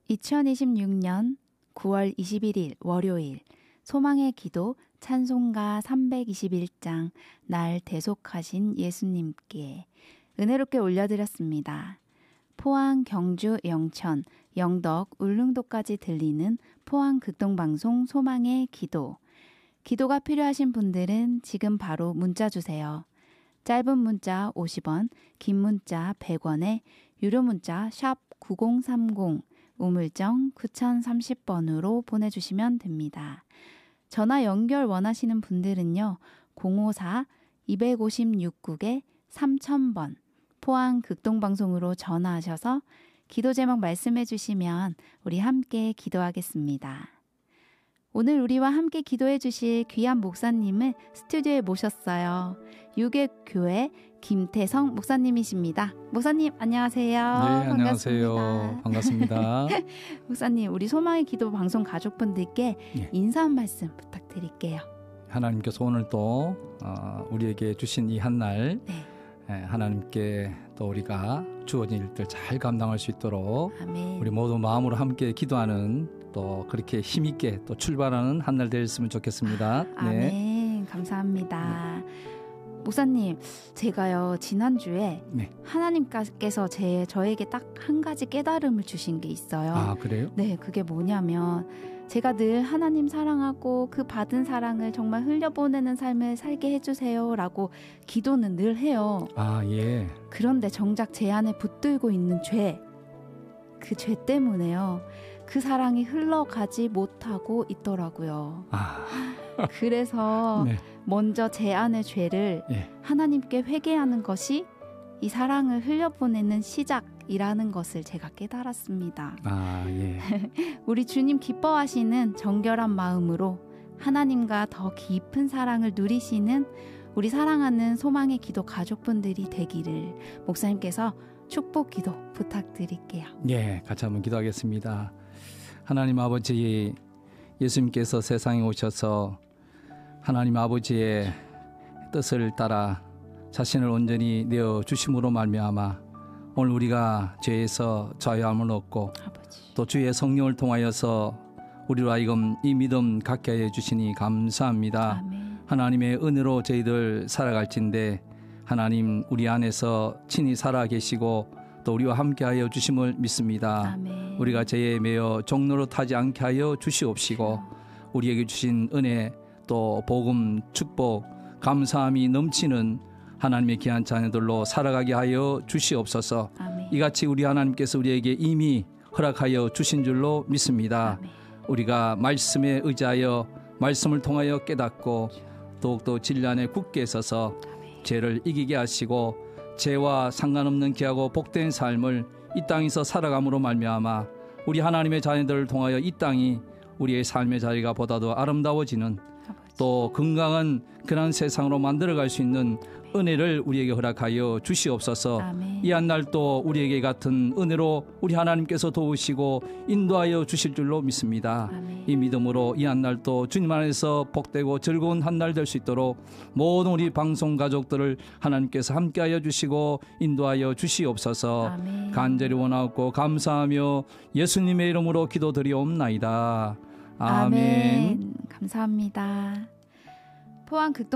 2026년 9월 21일 월요일 소망의 기도 찬송가 321장 날 대속하신 예수님께 은혜롭게 올려드렸습니다. 포항, 경주, 영천, 영덕, 울릉도까지 들리는 포항 극동방송 소망의 기도. 기도가 필요하신 분들은 지금 바로 문자 주세요. 짧은 문자 50원, 긴 문자 100원에 유료 문자 샵 9030 우물정 9030번으로 보내주시면 됩니다. 전화 연결 원하시는 분들은요. 054-256국에 3000번 포항 극동방송으로 전화하셔서 기도 제목 말씀해 주시면 우리 함께 기도하겠습니다. 오늘 우리와 함께 기도해 주실 귀한 목사님을 스튜디오에 모셨어요. 유괴교회 김태성 목사님이십니다. 목사님 안녕하세요. 네, 안녕하세요. 반갑습니다. 목사님, 우리 소망의 기도 방송 가족분들께 네. 인사 한 말씀 부탁드릴게요. 하나님께서 오늘 또 우리에게 주신 이 한날 하나님께 또 우리가 주어진 일들 잘 감당할 수 있도록 아멘. 우리 모두 마음으로 함께 기도하는 또 그렇게 힘있게 또 출발하는 한날 되었으면 좋겠습니다. 아멘. 네. 감사합니다. 목사님, 제가요 지난주에 하나님께서 저에게 딱 한 가지 깨달음을 주신 게 있어요. 아, 그래요? 네, 그게 뭐냐면 제가 늘 하나님 사랑하고 그 받은 사랑을 정말 흘려보내는 삶을 살게 해주세요라고 기도는 늘 해요. 아, 예. 그런데 정작 제 안에 붙들고 있는 그 죄 때문에요. 그 사랑이 흘러가지 못하고 있더라고요. 그래서 네. 먼저 제 안의 죄를 하나님께 회개하는 것이 이 사랑을 흘려보내는 시작이라는 것을 제가 깨달았습니다. 아, 예. 우리 주님 기뻐하시는 정결한 마음으로 하나님과 더 깊은 사랑을 누리시는 우리 사랑하는 소망의 기도 가족분들이 되기를 목사님께서 축복 기도 부탁드릴게요. 예, 같이 한번 기도하겠습니다. 하나님 아버지, 예수님께서 세상에 오셔서 하나님 아버지의 뜻을 따라 자신을 온전히 내어 주심으로 말미암아 오늘 우리가 죄에서 자유함을 얻고 또 주의 성령을 통하여서 우리로 하여금 이 믿음 갖게 하여 주시니 감사합니다. 아멘. 하나님의 은혜로 저희들 살아갈진데 하나님 우리 안에서 친히 살아계시고 또 우리와 함께하여 주심을 믿습니다. 아멘. 우리가 죄에 매여 종로로 타지 않게 하여 주시옵시고 우리에게 주신 은혜 또 복음 축복 감사함이 넘치는 하나님의 귀한 자녀들로 살아가게 하여 주시옵소서. 아멘. 이같이 우리 하나님께서 우리에게 이미 허락하여 주신 줄로 믿습니다. 아멘. 우리가 말씀에 의지하여 말씀을 통하여 깨닫고 더욱더 진리 안에 굳게 서서 죄를 이기게 하시고 죄와 상관없는 귀하고 복된 삶을 이 땅에서 살아감으로 말미암아 우리 하나님의 자녀들을 통하여 이 땅이 우리의 삶의 자리가 보다도 아름다워지는 또 건강한 그런 세상으로 만들어갈 수 있는 은혜를 우리에게 허락하여 주시옵소서. 아멘. 이 한 날 또 우리에게 같은 은혜로 우리 하나님께서 도우시고 인도하여 주실 줄로 믿습니다. 아멘. 이 믿음으로 이 한 날 또 주님 안에서 복되고 즐거운 한 날 될 수 있도록 모든 우리 방송 가족들을 하나님께서 함께하여 주시고 인도하여 주시옵소서. 아멘. 간절히 원하옵고 감사하며 예수님의 이름으로 기도드리옵나이다. 아멘. 아멘. 감사합니다. 포항 극동